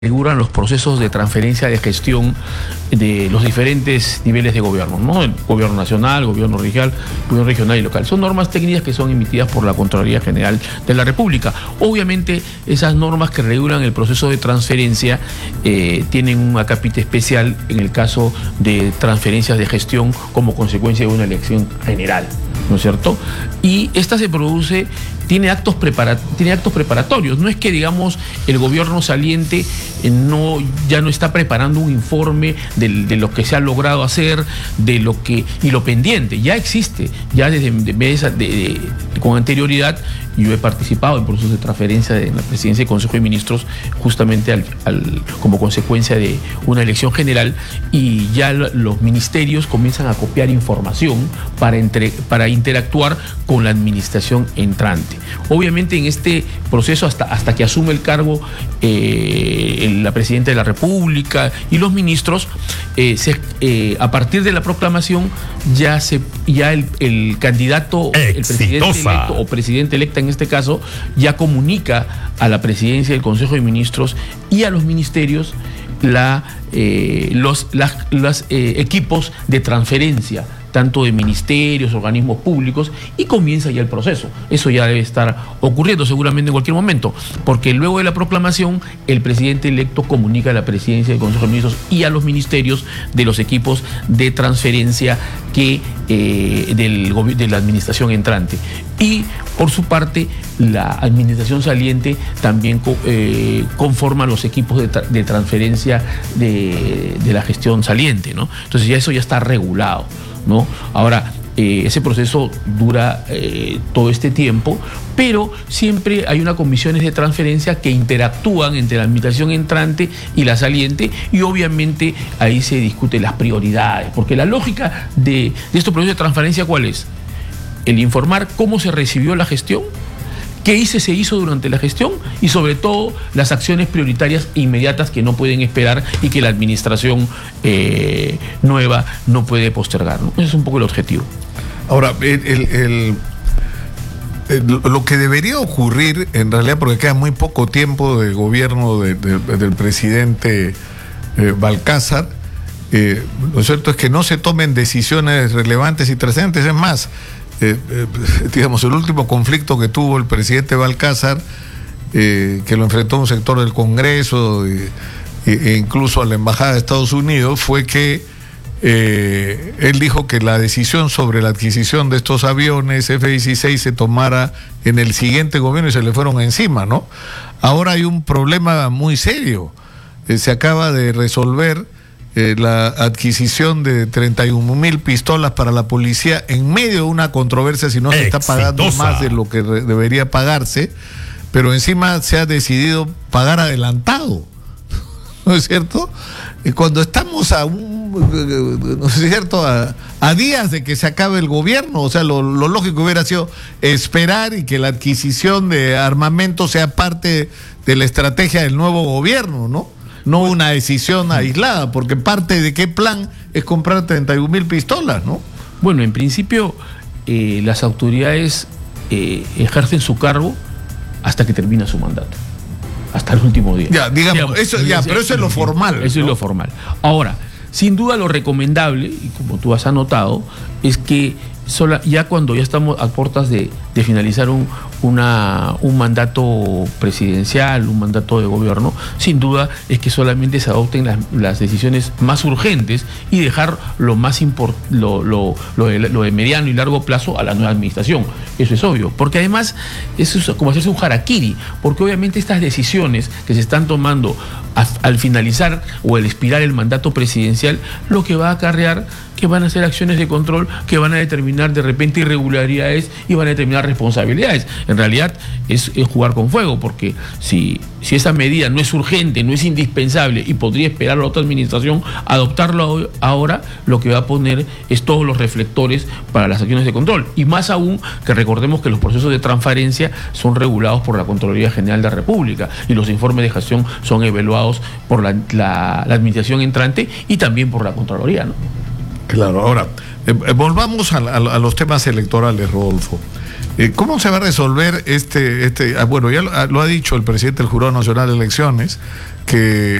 regulan los procesos de transferencia de gestión de los diferentes niveles de gobierno, ¿no? El gobierno nacional, gobierno regional y local. Son normas técnicas que son emitidas por la Contraloría General de la República. Obviamente, esas normas que regulan el proceso de transferencia tienen un acápite especial en el caso de transferencias de gestión como consecuencia de una elección general, ¿no es cierto? Y esta se produce, tiene actos preparatorios. No es que, digamos, el gobierno saliente ya no está preparando un informe de lo que se ha logrado hacer, y lo pendiente. Ya existe, ya con anterioridad. Yo he participado en procesos de transferencia en la presidencia del Consejo de Ministros justamente como consecuencia de una elección general, y ya los ministerios comienzan a copiar información para interactuar con la administración entrante. Obviamente en este proceso, hasta que asume el cargo la Presidenta de la República y los ministros, a partir de la proclamación ya el candidato, el presidente electo o presidenta electa en este caso, ya comunica a la presidencia del Consejo de Ministros y a los ministerios los equipos de transferencia, tanto de ministerios, organismos públicos, y comienza ya el proceso. Eso ya debe estar ocurriendo seguramente en cualquier momento, porque luego de la proclamación el presidente electo comunica a la presidencia del Consejo de Ministros y a los ministerios de los equipos de transferencia de la administración entrante. Y por su parte, la administración saliente también conforma los equipos de transferencia de la gestión saliente, ¿no? Entonces ya eso ya está regulado, ¿no? Ahora, ese proceso dura todo este tiempo, pero siempre hay unas comisiones de transferencia que interactúan entre la administración entrante y la saliente, y obviamente ahí se discuten las prioridades, porque la lógica de estos procesos de transferencia, ¿cuál es? El informar cómo se recibió la gestión, qué se hizo durante la gestión, y sobre todo las acciones prioritarias e inmediatas que no pueden esperar y que la administración nueva no puede postergar, ¿no? Ese es un poco el objetivo. Ahora, lo que debería ocurrir en realidad, porque queda muy poco tiempo de gobierno del presidente Balcázar, lo cierto es que no se tomen decisiones relevantes y trascendentes. Es más, digamos, el último conflicto que tuvo el presidente Balcázar, que lo enfrentó un sector del Congreso e incluso a la Embajada de Estados Unidos, fue que él dijo que la decisión sobre la adquisición de estos aviones F-16 se tomara en el siguiente gobierno, y se le fueron encima, ¿no? Ahora hay un problema muy serio. Se acaba de resolver la adquisición de 31,000 pistolas para la policía en medio de una controversia si no se está pagando más de lo que debería pagarse, pero encima se ha decidido pagar adelantado, ¿no es cierto? Y cuando estamos ¿no es cierto?, a días de que se acabe el gobierno, o sea, lo lógico hubiera sido esperar y que la adquisición de armamento sea parte de la estrategia del nuevo gobierno, ¿no? No una decisión aislada, porque parte de qué plan es comprar 31,000 pistolas, ¿no? Bueno, en principio las autoridades ejercen su cargo hasta que termina su mandato, hasta el último día. Ya, digamos, pero eso es lo formal. Eso, ¿no? Es lo formal. Ahora, sin duda lo recomendable, y como tú has anotado, es que ya cuando ya estamos a puertas de finalizar un mandato presidencial, un mandato de gobierno, sin duda es que solamente se adopten las decisiones más urgentes y dejar lo de mediano y largo plazo a la nueva administración. Eso es obvio, porque además eso es como hacerse un harakiri, porque obviamente estas decisiones que se están tomando al finalizar o al expirar el mandato presidencial, lo que va a acarrear que van a hacer acciones de control que van a determinar de repente irregularidades y van a determinar responsabilidades. En realidad es jugar con fuego, porque si esa medida no es urgente, no es indispensable y podría esperar a la otra administración, adoptarlo ahora lo que va a poner es todos los reflectores para las acciones de control. Y más aún que recordemos que los procesos de transferencia son regulados por la Contraloría General de la República y los informes de gestión son evaluados por la administración entrante y también por la Contraloría, ¿no? Claro, ahora, volvamos a los temas electorales, Rodolfo. ¿Cómo se va a resolver bueno, ya lo ha dicho el presidente del Jurado Nacional de Elecciones, que